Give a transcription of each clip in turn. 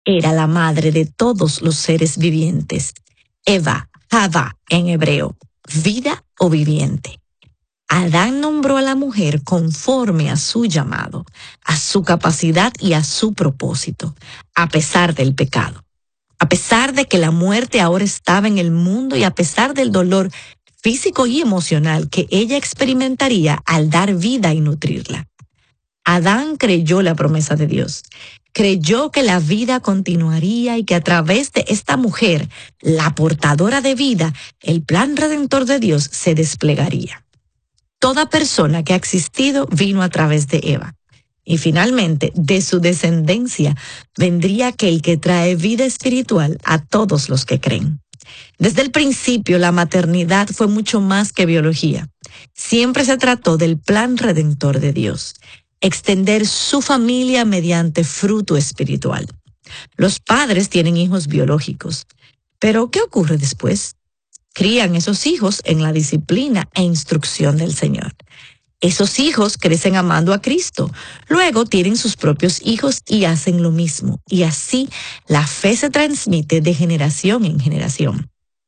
era la madre de todos los seres vivientes. Eva, Havá en hebreo, vida o viviente. Adán nombró a la mujer conforme a su llamado, a su capacidad y a su propósito, a pesar del pecado. A pesar de que la muerte ahora estaba en el mundo y a pesar del dolor físico y emocional que ella experimentaría al dar vida y nutrirla. Adán creyó la promesa de Dios. Creyó que la vida continuaría y que a través de esta mujer, la portadora de vida, el plan redentor de Dios se desplegaría. Toda persona que ha existido vino a través de Eva. Y finalmente, de su descendencia, vendría aquel que trae vida espiritual a todos los que creen. Desde el principio, la maternidad fue mucho más que biología. Siempre se trató del plan redentor de Dios. Extender su familia mediante fruto espiritual. Los padres tienen hijos biológicos. Pero, ¿qué ocurre después? Crían esos hijos en la disciplina e instrucción del Señor. Esos hijos crecen amando a Cristo. Luego tienen sus propios hijos y hacen lo mismo. Y así la fe se transmite de generación en generación.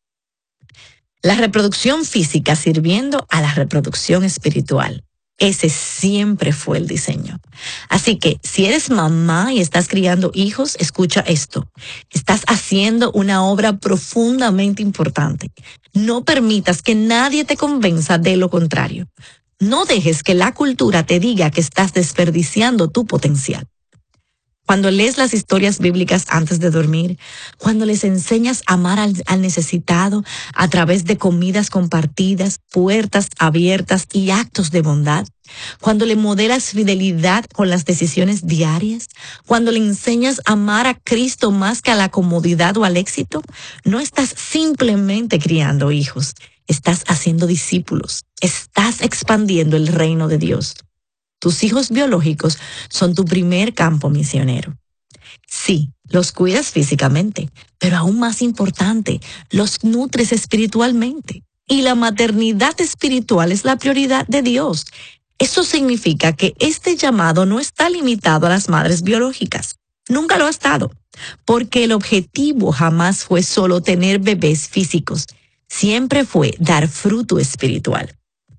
La reproducción física sirviendo a la reproducción espiritual. Ese siempre fue el diseño. Así que si eres mamá y estás criando hijos, escucha esto. Estás haciendo una obra profundamente importante. No permitas que nadie te convenza de lo contrario. No dejes que la cultura te diga que estás desperdiciando tu potencial. Cuando lees las historias bíblicas antes de dormir, cuando les enseñas a amar al necesitado a través de comidas compartidas, puertas abiertas y actos de bondad, cuando le modelas fidelidad con las decisiones diarias, cuando le enseñas a amar a Cristo más que a la comodidad o al éxito, no estás simplemente criando hijos, estás haciendo discípulos, estás expandiendo el reino de Dios. Tus hijos biológicos son tu primer campo misionero. Sí, los cuidas físicamente, pero aún más importante, los nutres espiritualmente. Y la maternidad espiritual es la prioridad de Dios. Eso significa que este llamado no está limitado a las madres biológicas. Nunca lo ha estado, porque el objetivo jamás fue solo tener bebés físicos. Siempre fue dar fruto espiritual.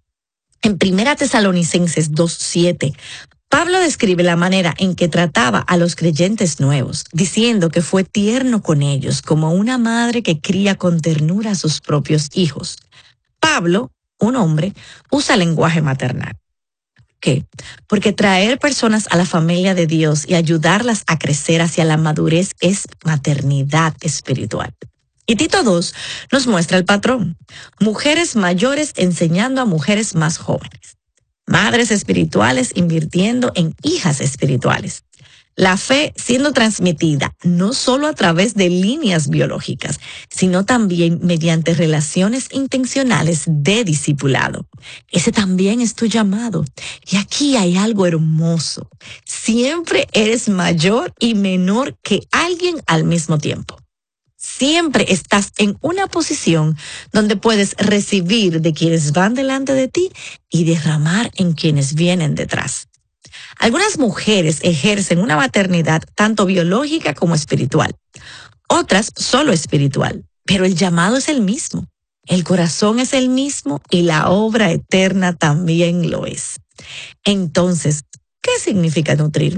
En 1 Tesalonicenses 2:7, Pablo describe la manera en que trataba a los creyentes nuevos, diciendo que fue tierno con ellos como una madre que cría con ternura a sus propios hijos. Pablo, un hombre, usa lenguaje maternal. ¿Qué? Porque traer personas a la familia de Dios y ayudarlas a crecer hacia la madurez es maternidad espiritual. Y Tito 2 nos muestra el patrón. Mujeres mayores enseñando a mujeres más jóvenes. Madres espirituales invirtiendo en hijas espirituales. La fe siendo transmitida no solo a través de líneas biológicas, sino también mediante relaciones intencionales de discipulado. Ese también es tu llamado. Y aquí hay algo hermoso. Siempre eres mayor y menor que alguien al mismo tiempo. Siempre estás en una posición donde puedes recibir de quienes van delante de ti y derramar en quienes vienen detrás. Algunas mujeres ejercen una maternidad tanto biológica como espiritual. Otras solo espiritual, pero el llamado es el mismo. El corazón es el mismo y la obra eterna también lo es. Entonces, ¿qué significa nutrir?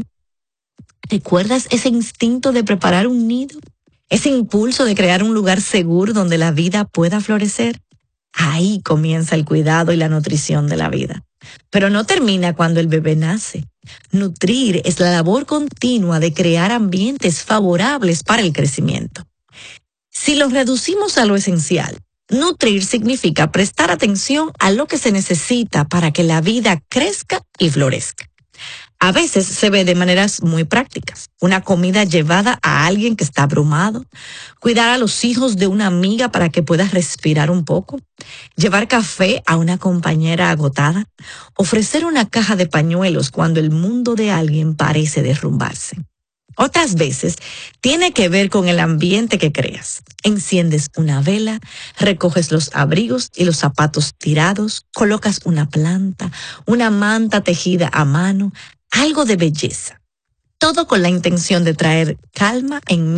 ¿Recuerdas ese instinto de preparar un nido? Ese impulso de crear un lugar seguro donde la vida pueda florecer. Ahí comienza el cuidado y la nutrición de la vida. Pero no termina cuando el bebé nace. Nutrir es la labor continua de crear ambientes favorables para el crecimiento. Si lo reducimos a lo esencial, nutrir significa prestar atención a lo que se necesita para que la vida crezca y florezca. A veces se ve de maneras muy prácticas. Una comida llevada a alguien que está abrumado, cuidar a los hijos de una amiga para que puedas respirar un poco, llevar café a una compañera agotada, ofrecer una caja de pañuelos cuando el mundo de alguien parece derrumbarse. Otras veces tiene que ver con el ambiente que creas. Enciendes una vela, recoges los abrigos y los zapatos tirados, colocas una planta, una manta tejida a mano, algo de belleza. Todo con la intención de traer calma en